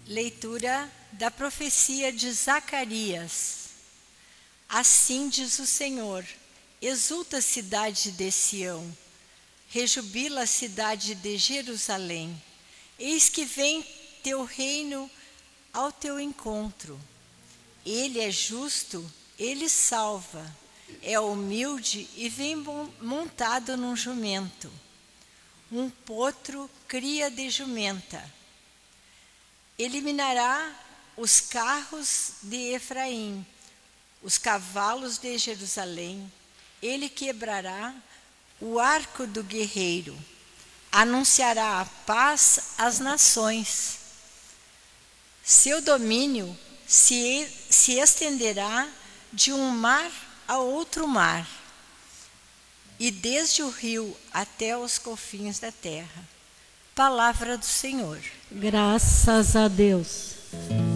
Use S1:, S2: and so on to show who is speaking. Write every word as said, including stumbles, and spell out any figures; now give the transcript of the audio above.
S1: Leitura da profecia de Zacarias. Assim diz o Senhor: exulta a cidade de Sião, rejubila a cidade de Jerusalém. Eis que vem teu reino ao teu encontro. Ele é justo, ele salva, é humilde e vem montado num jumento, um potro cria de jumenta. Eliminará os carros de Efraim, os cavalos de Jerusalém. Ele quebrará o arco do guerreiro, anunciará a paz às nações. Seu domínio se, se estenderá de um mar a outro mar, e desde o rio até os confins da terra. Palavra do Senhor.
S2: Graças a Deus.